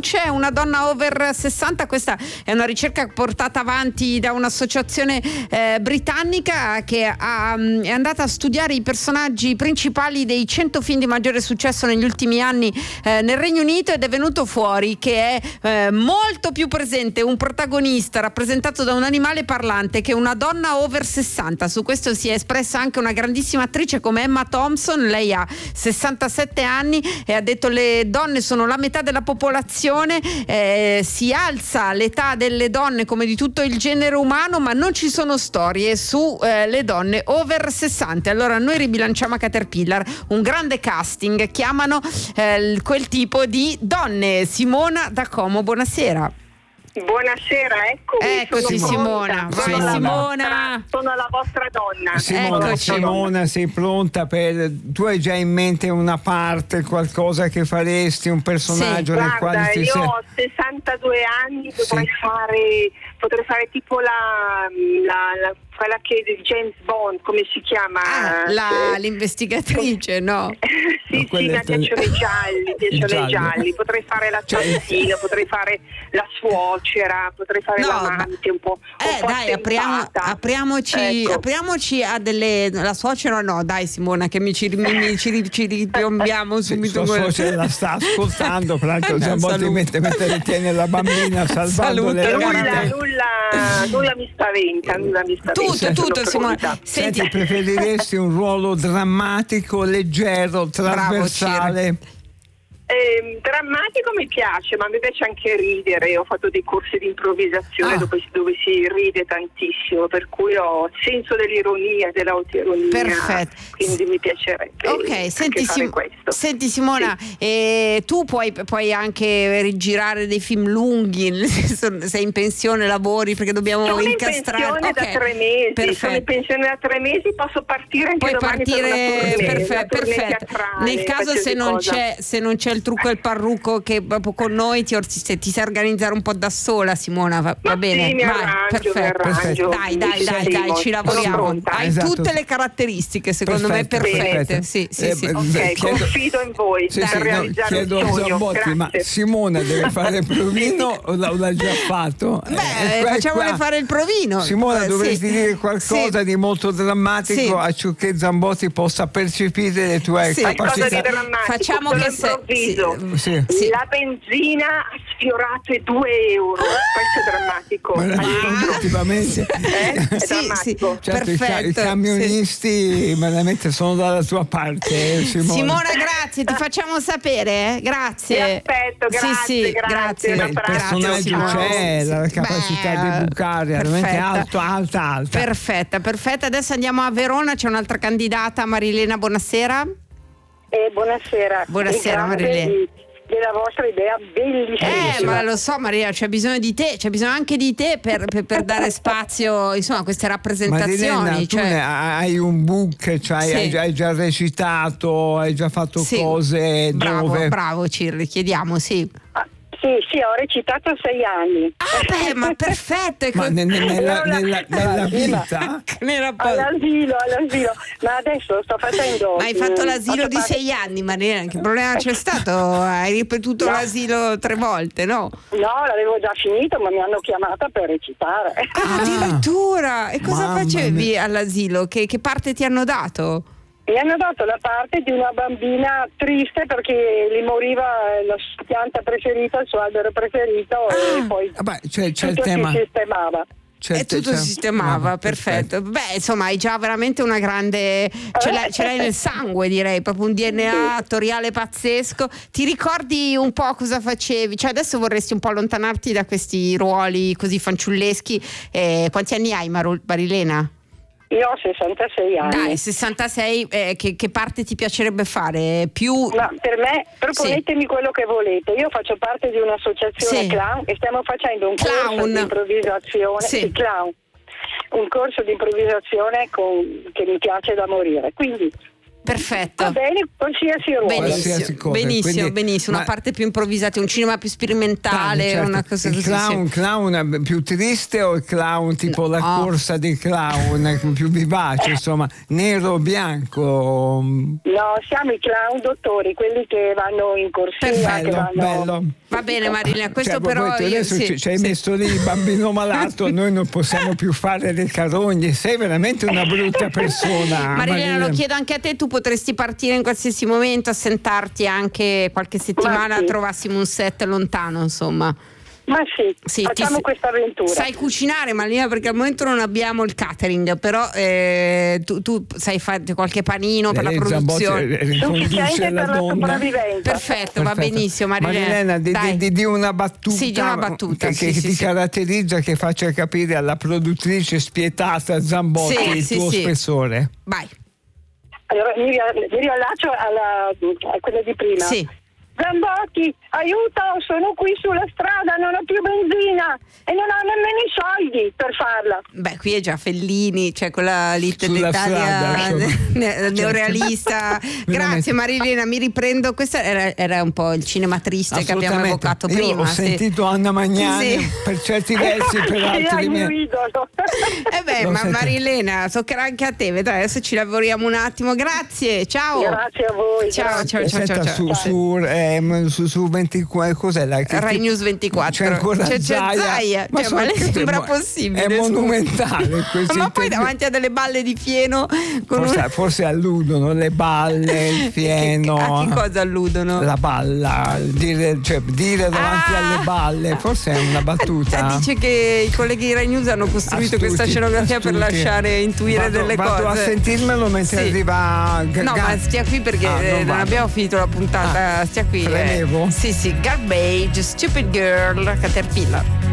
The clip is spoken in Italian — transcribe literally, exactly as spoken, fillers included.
c'è una donna over sessanta. Questa è una ricerca portata avanti da un'associazione eh, britannica che ha, è andata a studiare i personaggi principali dei cento film di maggiore successo negli ultimi anni eh, nel Regno Unito, ed è venuto fuori che è eh, molto più presente un protagonista rappresentato da un animale parlante che una donna over sessanta. Su questo si è espressa anche una grandissima attrice come Emma Thompson. Lei ha sessantasette anni e ha detto: le donne sono la metà della popolazione, eh, si alza l'età delle donne come di tutto il genere umano, ma non ci sono storie su eh, le donne over sessanta. Allora noi ribilanciamo a Caterpillar un grande casting, chiamano eh, quel tipo di donne. Simona da Como, buonasera. Buonasera, eccomi. Eccoci Simona. Vai sono Simona. La vostra, sono la vostra donna. Simona, Eccoci. Simona, sei pronta per... Tu hai già in mente una parte, qualcosa che faresti, un personaggio Sì. nel Guarda, quale ti io sei... ho sessantadue anni, potrei Sì. fare potrei fare tipo la, la, la quella che di James Bond, come si chiama? Ah, la, Eh, l'investigatrice, no? sì, No, sì, quella mi è- piacciono i gialli, mi I piacciono i gialli. gialli. Potrei fare l'assassino, Cioè- potrei fare la suocera, potrei fare No, l'amante un po', un Eh po' dai, apriamo, attempata. apriamoci, Ecco. apriamoci a delle... La suocera no, dai Simona, che mi ci, mi, mi- ci, ci ripiombiamo Sì, subito. sua con- suocera la sta ascoltando, fra l'altro Eh, Zambotti saluto. mette, mette ritiene la bambina salvando le Saluto, Nulla, vite. nulla, nulla mi spaventa, nulla mi spaventa. Tutto, sono tutto, Simona. pronta. Senti, Senti, preferiresti un ruolo drammatico, leggero, trasversale? Ehm, drammatico mi piace, ma mi piace anche ridere. Ho fatto dei corsi di improvvisazione Ah. dove, dove si ride tantissimo, per cui ho senso dell'ironia, dell'autoironia. Perfetto. Quindi mi piacerebbe ok, anche senti, fare Sim- questo. senti Simona, eh, tu puoi, puoi anche rigirare dei film lunghi, nel senso, sei in pensione, lavori perché dobbiamo Sono in incastrare. pensione Ok, da tre mesi, perfetto. sono in pensione da tre mesi, posso partire anche Puoi domani partire, per una tournée, perfe- una tournée perfetto. teatrale, Nel caso se qualsiasi non, cosa. c'è, se non c'è il trucco e il parrucco che proprio con noi ti, or- ti, ti sai organizzare un po' da sola, Simona, va, va Ma bene? sì, mi Vai, arrangio, mi perfetto. arrangio. Dai, dai, dai, Sì, dai, ci sono lavoriamo. pronta. Hai Esatto. tutte le caratteristiche, secondo Perfetto, me, perfette. perfetto. Sì, sì, Eh, sì. beh, Ok, chiedo- confido in voi Sì, per sì, no, realizzare chiedo un a sogno. Zambotti, ma Grazie. Simona deve fare il provino o l'ha, o l'ha già fatto? Beh, Eh, qua- facciamole qua- fare il provino. Simona, Eh, dovresti sì. dire qualcosa Sì. di molto drammatico Sì. affinché Zambotti possa percepire le tue Sì. Qualcosa di capacità. drammatico, Facciamo solo che se- improvviso. Sì. Sì. La benzina ha sfiorato i due euro. Questo è drammatico. Ma- Al centro. Effettivamente. Eh? È Sì, drammatico. sì. Certo, i, ca- i Perfetto, camionisti veramente sono dalla tua parte, eh, Simona. Simona, grazie, ti facciamo sapere, eh? Grazie. Ti aspetto, grazie, sì, sì, grazie, un Beh, il abbraccio, personaggio ciao. c'è, la Sì. capacità Beh, di bucare, veramente perfetta. alto, alta, alta. Perfetta, perfetta. Adesso andiamo a Verona, c'è un'altra candidata, Marilena, buonasera. Eh, buonasera. Buonasera, Grazie Marilena. di- della vostra idea bellissima. Eh, ma lo so Maria, c'è bisogno di te, c'è bisogno anche di te per, per- per dare spazio, insomma, a queste rappresentazioni. Marilena, tu cioè- ne hai un book, cioè Sì. hai, già, hai già recitato, hai già fatto Sì. cose Bravo, dove... bravo Cirri, chiediamo, sì. Ah, sì, sì, ho recitato a sei anni. Ah beh, ma perfetto. Ma ne- ne- nella, Io la- nella- nella Sì, ma- vita? N'era po- All'asilo, all'asilo. Ma adesso sto facendo. Ma hai fatto mm, l'asilo ho di fatto- sei anni, Marilena, che problema c'è stato? Hai ripetuto No. l'asilo tre volte, no? No, l'avevo già finito, ma mi hanno chiamata per recitare. Ah, addirittura! E cosa Mamma facevi mia. all'asilo? Che, che parte ti hanno dato? Mi hanno dato la parte di una bambina triste perché gli moriva la sua pianta preferita, il suo albero preferito Ah. e poi Ah, beh, c'è, c'è il tutto tema. si sistemava. c'è- E tutto c'è- si sistemava, Ah, perfetto. Beh, insomma, hai già veramente una grande. Ce l'hai, ce l'hai nel sangue, direi, proprio un D N A attoriale pazzesco. Ti ricordi un po' cosa facevi? Cioè, adesso vorresti un po' allontanarti da questi ruoli così fanciulleschi. Eh, quanti anni hai, Maru- Marilena? Io ho sessantasei anni. Dai, sessantasei, eh, che, che parte ti piacerebbe fare? Più. Ma per me proponetemi quello che volete. Io faccio parte di un'associazione Sì. clown e stiamo facendo un Clown. corso di improvvisazione. Sì. Sì, clown. Un corso di improvvisazione con- che mi piace da morire. Quindi Perfetto. Va bene, qualsiasi ruolo. Benissimo, cosa. benissimo, Quindi, benissimo. Una ma- parte più improvvisata, un cinema più sperimentale, certo. una cosa il così. clown, sì. clown più triste o il clown tipo No. la corsa dei clown più vivace, insomma, nero o bianco? No, siamo i clown dottori, quelli che vanno in corsia, che Bello, vanno... bello. Va bene Marilena, questo Cioè, però poi tu io- adesso sì, ci, ci hai sì. messo lì il bambino malato, noi non possiamo più fare le carogne, sei veramente una brutta persona. Marilena, lo chiedo anche a te, tu potresti partire in qualsiasi momento, assentarti anche qualche settimana, Ma sì. trovassimo un set lontano, insomma. Ma sì, Sì, facciamo ti- questa avventura. Sai cucinare, Marilena, perché al momento non abbiamo il catering, però eh, tu, tu sai fare qualche panino per la Lei produzione. Zambotti riconduce Sufficiente la per la donna. sopravvivenza. Perfetto, va Perfetto. benissimo, Marilena. Marilena, di, Dai. di- di- di una battuta, Sì, di una battuta, che, sì, che sì, ti sì. caratterizza, che faccia capire alla produttrice spietata Zambotti Sì, il sì, tuo sì. spessore. Vai. Allora, mi, ria- mi riallaccio alla, a quella di prima. Sì. Zambotti, aiuto, sono qui sulla strada, non ho più benzina e non ho nemmeno i soldi per farla. Beh, qui è già Fellini, cioè quella lì Sulla d'Italia strada, insomma. ne- neorealista. Grazie Marilena, mi riprendo. Questo era, era un po' il cinema triste che abbiamo Assolutamente. evocato Io prima. ho sì. sentito Anna Magnani Sì. per certi versi, per Sì, altri è il mio me- idolo. Eh beh, Lo ma senti- Marilena, toccherà anche a te, vedrai, adesso ci lavoriamo un attimo. Grazie, ciao. Grazie a voi. Ciao, grazie. ciao, ciao, Senta, ciao, ciao. su, su, ehm, su, su ventiquattro, cos'è la che- Rai News ventiquattro. C'è ancora C'è- c'è Zaia. Zaia. Cioè, so ma le che sembra mo- possibile? È scusa. monumentale questo Ma poi intervento. davanti a delle balle di fieno con Forse, una- forse alludono le balle, il fieno. A che cosa alludono? La balla, dire, cioè, dire davanti Ah! alle balle, forse è una battuta. Dice che i colleghi di Rai News hanno costruito Astuti, questa scenografia per astuti. lasciare intuire Vado- delle vado cose. a sentirmelo mentre Sì. arriva G- No, Ga- ma stia qui perché Ah, eh, non non, vado. abbiamo finito la puntata. Ah, stia qui. eh. premevo? Sì, sì, Garbage, Stupid Girl, Caterpillar.